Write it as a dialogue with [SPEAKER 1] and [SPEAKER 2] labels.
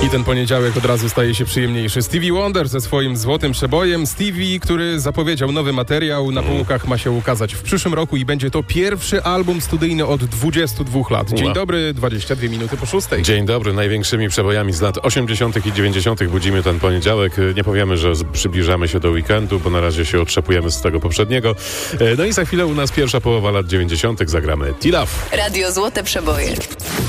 [SPEAKER 1] I ten poniedziałek od razu staje się przyjemniejszy. Stevie Wonder ze swoim złotym przebojem. Stevie, który zapowiedział nowy materiał, na półkach ma się ukazać w przyszłym roku i będzie to pierwszy album studyjny od 22 lat. Dzień dobry, 22 minuty po 6.
[SPEAKER 2] Dzień dobry, największymi przebojami z lat 80. i 90. budzimy ten poniedziałek. Nie powiemy, że przybliżamy się do weekendu, bo na razie się otrzepujemy z tego poprzedniego. No i za chwilę u nas pierwsza połowa lat 90. zagramy T-Love.
[SPEAKER 3] Radio Złote Przeboje.